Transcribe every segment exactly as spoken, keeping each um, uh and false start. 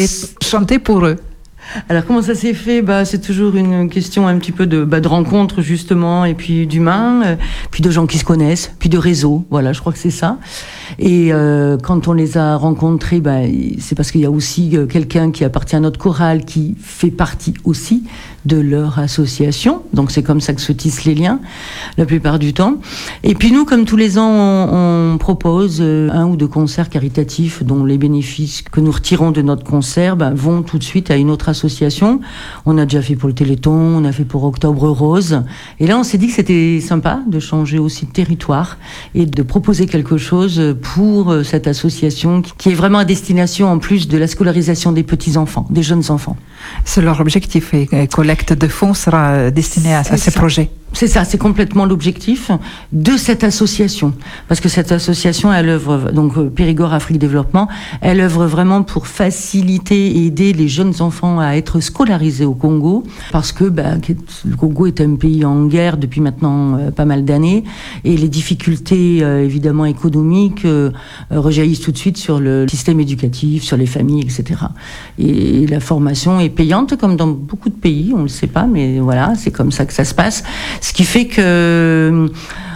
allez chanter pour eux. Alors comment ça s'est fait? Bah c'est toujours une question un petit peu de, bah, de rencontre justement, et puis d'humains, euh, puis de gens qui se connaissent, puis de réseaux. Voilà, je crois que c'est ça. Et euh, quand on les a rencontrés, bah, c'est parce qu'il y a aussi euh, quelqu'un qui appartient à notre chorale qui fait partie aussi de leur association. Donc c'est comme ça que se tissent les liens la plupart du temps. Et puis nous, comme tous les ans, on, on propose euh, un ou deux concerts caritatifs dont les bénéfices que nous retirons de notre concert bah, vont tout de suite à une autre association. On a déjà fait pour le Téléthon, on a fait pour Octobre Rose. Et là, on s'est dit que c'était sympa de changer aussi de territoire et de proposer quelque chose pour cette association qui est vraiment à destination en plus de la scolarisation des petits-enfants, des jeunes enfants. C'est leur objectif, et collecte de fonds sera destinée à, à ces projets. C'est ça, c'est complètement l'objectif de cette association. Parce que cette association, elle œuvre, donc Périgord Afrique Développement, elle œuvre vraiment pour faciliter et aider les jeunes enfants à être scolarisés au Congo. Parce que bah, le Congo est un pays en guerre depuis maintenant euh, pas mal d'années. Et les difficultés, euh, évidemment, économiques euh, rejaillissent tout de suite sur le système éducatif, sur les familles, et cetera. Et, et la formation est payante, comme dans beaucoup de pays, on ne le sait pas, mais voilà, c'est comme ça que ça se passe. Ce qui fait que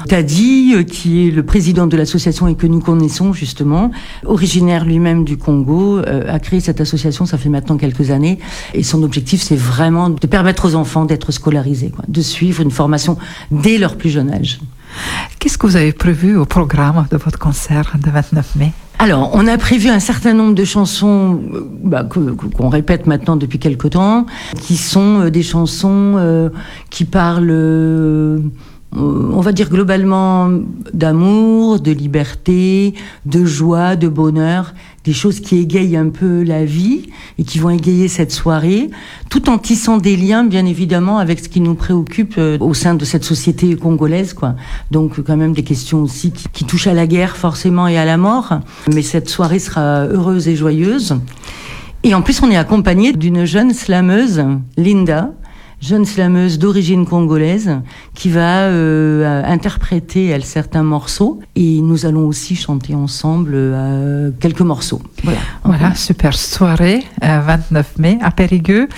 Tadi, qui est le président de l'association et que nous connaissons justement, originaire lui-même du Congo, euh, a créé cette association, ça fait maintenant quelques années. Et son objectif, c'est vraiment de permettre aux enfants d'être scolarisés, quoi, de suivre une formation dès leur plus jeune âge. Qu'est-ce que vous avez prévu au programme de votre concert de vingt-neuf mai ? Alors, on a prévu un certain nombre de chansons bah, que, qu'on répète maintenant depuis quelque temps, qui sont euh, des chansons euh, qui parlent, euh, on va dire globalement, d'amour, de liberté, de joie, de bonheur, des choses qui égayent un peu la vie et qui vont égayer cette soirée, tout en tissant des liens, bien évidemment, avec ce qui nous préoccupe euh, au sein de cette société congolaise, quoi. Donc, quand même des questions aussi qui, qui touchent à la guerre, forcément, et à la mort. Mais cette soirée sera heureuse et joyeuse. Et en plus, on est accompagné d'une jeune slameuse, Linda, jeune slameuse d'origine congolaise, qui va euh, interpréter, elle, certains morceaux. Et nous allons aussi chanter ensemble euh, quelques morceaux. Voilà, voilà, super soirée, euh, vingt-neuf mai, à Périgueux.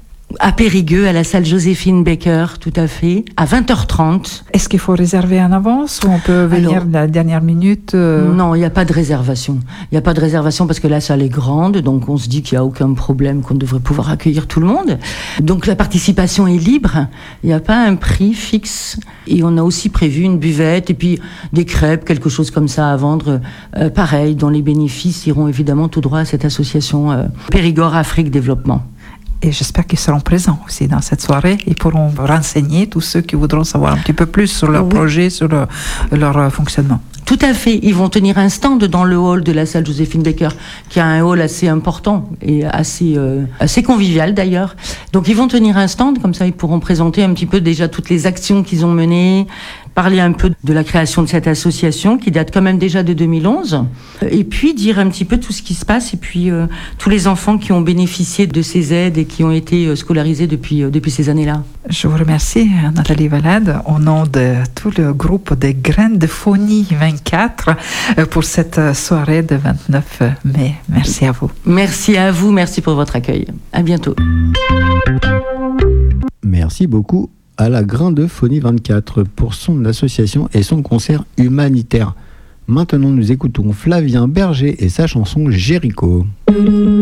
À Périgueux, à la salle Joséphine Baker, tout à fait, à vingt heures trente. Est-ce qu'il faut réserver en avance ou on peut venir Alors, à la dernière minute euh... Non, il n'y a pas de réservation. Il n'y a pas de réservation parce que la salle est grande, donc on se dit qu'il n'y a aucun problème, qu'on devrait pouvoir accueillir tout le monde. Donc la participation est libre, il n'y a pas un prix fixe. Et on a aussi prévu une buvette et puis des crêpes, quelque chose comme ça à vendre, euh, pareil, dont les bénéfices iront évidemment tout droit à cette association euh, Périgord Afrique Développement. Et j'espère qu'ils seront présents aussi dans cette soirée. Ils pourront renseigner tous ceux qui voudront savoir un petit peu plus sur leur oui. projet, sur le, leur fonctionnement. Tout à fait. Ils vont tenir un stand dans le hall de la salle Joséphine Baker, qui a un hall assez important et assez, euh, assez convivial d'ailleurs. Donc ils vont tenir un stand, comme ça ils pourront présenter un petit peu déjà toutes les actions qu'ils ont menées, parler un peu de la création de cette association qui date quand même déjà de deux mille onze, et puis dire un petit peu tout ce qui se passe et puis euh, tous les enfants qui ont bénéficié de ces aides et qui ont été euh, scolarisés depuis, euh, depuis ces années-là. Je vous remercie, Nathalie Valade, au nom de tout le groupe des Graines de Phonie vingt-quatre pour cette soirée de vingt-neuf mai. Merci à vous. Merci à vous, merci pour votre accueil. À bientôt. Merci beaucoup à la Grain de Phonie vingt-quatre pour son association et son concert humanitaire. Maintenant, nous écoutons Flavien Berger et sa chanson Jéricho.